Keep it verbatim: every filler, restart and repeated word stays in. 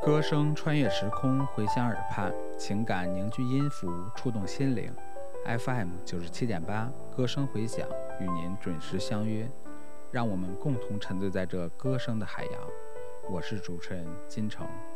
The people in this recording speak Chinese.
歌声穿越时空，回响耳畔，情感凝聚音符，触动心灵。F M 九十七点八，歌声回响，与您准时相约。让我们共同沉醉在这歌声的海洋。我是主持人金城。